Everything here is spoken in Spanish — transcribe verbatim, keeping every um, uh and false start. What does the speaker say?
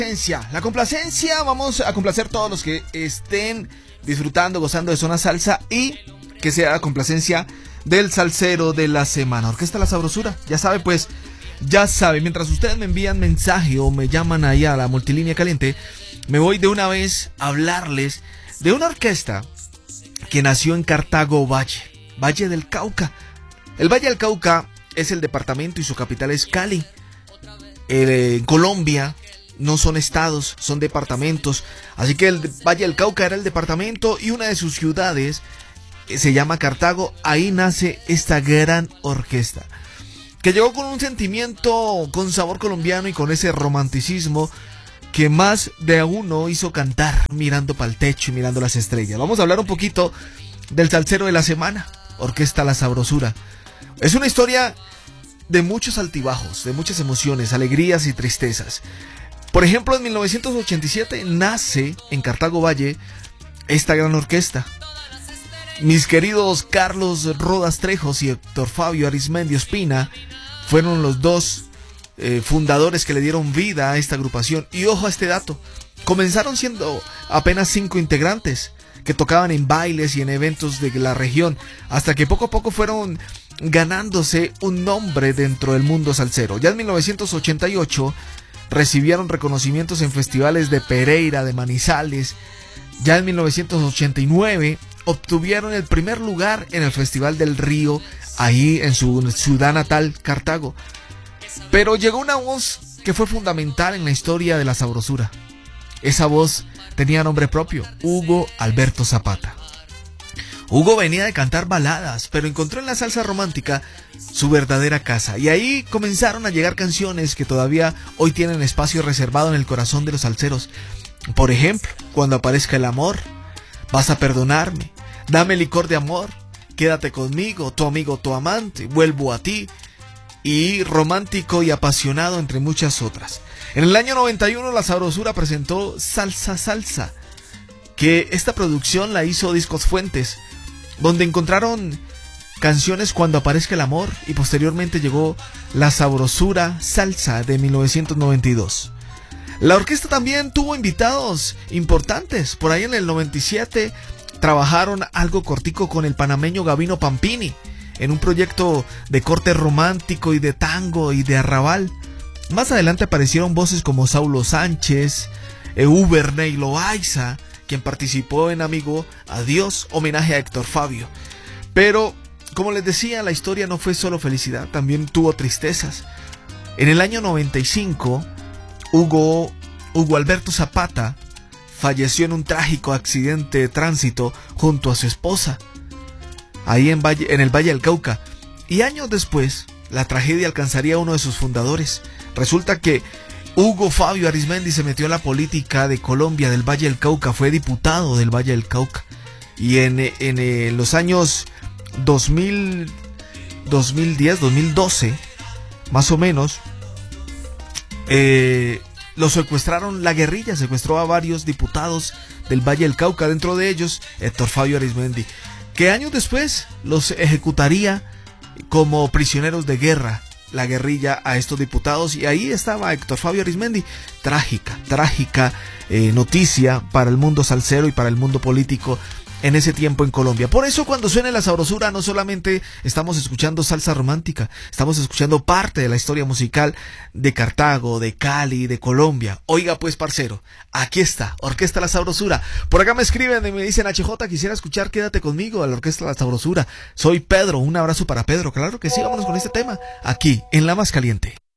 La complacencia, vamos a complacer todos los que estén disfrutando, gozando de Zona Salsa y que sea la complacencia del salsero de la semana. Orquesta La Sabrosura, ya sabe pues, ya sabe, mientras ustedes me envían mensaje o me llaman ahí a la multilínea caliente, me voy de una vez a hablarles de una orquesta que nació en Cartago Valle, Valle del Cauca. El Valle del Cauca es el departamento y su capital es Cali. Eh, en Colombia no son estados, son departamentos. Así que el Valle del Cauca era el departamento y una de sus ciudades eh, se llama Cartago. Ahí nace esta gran orquesta que llegó con un sentimiento, con sabor colombiano y con ese romanticismo que más de uno hizo cantar mirando para el techo y mirando las estrellas. Vamos a hablar un poquito del salsero de la semana, Orquesta La Sabrosura. Es una historia de muchos altibajos, de muchas emociones, alegrías y tristezas. Por ejemplo, en mil novecientos ochenta y siete nace en Cartago Valle esta gran orquesta. Mis queridos Carlos Rodas Trejos y Héctor Fabio Arizmendi Ospina fueron los dos eh, fundadores que le dieron vida a esta agrupación. Y ojo a este dato, comenzaron siendo apenas cinco integrantes que tocaban en bailes y en eventos de la región, hasta que poco a poco fueron ganándose un nombre dentro del mundo salsero. Ya en mil novecientos ochenta y ocho recibieron reconocimientos en festivales de Pereira, de Manizales. Ya en mil novecientos ochenta y nueve obtuvieron el primer lugar en el Festival del Río, ahí en su ciudad natal, Cartago. Pero llegó una voz que fue fundamental en la historia de La Sabrosura. Esa voz tenía nombre propio, Hugo Alberto Zapata. Hugo venía de cantar baladas, pero encontró en la salsa romántica su verdadera casa. Y ahí comenzaron a llegar canciones que todavía hoy tienen espacio reservado en el corazón de los salseros. Por ejemplo, Cuando aparezca el amor, Vas a perdonarme, Dame licor de amor, Quédate conmigo, Tu amigo, tu amante, Vuelvo a ti, y Romántico y apasionado, entre muchas otras. En el año noventa y uno La Sabrosura presentó Salsa Salsa, que esta producción la hizo Discos Fuentes, donde encontraron canciones Cuando aparezca el amor, y posteriormente llegó La Sabrosura Salsa de mil novecientos noventa y dos. La orquesta también tuvo invitados importantes. Por ahí en el noventa y siete trabajaron algo cortico con el panameño Gabino Pampini en un proyecto de corte romántico y de tango y de arrabal. Más adelante aparecieron voces como Saulo Sánchez, Uberney Loaiza, quien participó en Amigo Adiós, homenaje a Héctor Fabio. Pero, como les decía, la historia no fue solo felicidad, también tuvo tristezas. En el año noventa y cinco, Hugo, Hugo Alberto Zapata falleció en un trágico accidente de tránsito junto a su esposa, ahí en, Valle, en el Valle del Cauca. Y años después, la tragedia alcanzaría a uno de sus fundadores. Resulta que Hugo Fabio Arizmendi se metió en la política de Colombia, del Valle del Cauca, fue diputado del Valle del Cauca. Y en, en, en los años dos mil, dos mil diez, dos mil doce, más o menos, eh, lo secuestraron, la guerrilla secuestró a varios diputados del Valle del Cauca, dentro de ellos Héctor Fabio Arizmendi, que años después los ejecutaría como prisioneros de guerra la guerrilla a estos diputados. Y ahí estaba Héctor Fabio Arizmendi. Trágica, trágica eh, noticia para el mundo salsero y para el mundo político en ese tiempo en Colombia. Por eso cuando suene La Sabrosura no solamente estamos escuchando salsa romántica, estamos escuchando parte de la historia musical de Cartago, de Cali, de Colombia. Oiga pues, parcero, aquí está, Orquesta La Sabrosura. Por acá me escriben y me dicen: H J, quisiera escuchar Quédate conmigo, a la Orquesta La Sabrosura. Soy Pedro, un abrazo para Pedro. Claro que sí, vámonos con este tema, aquí en La Más Caliente.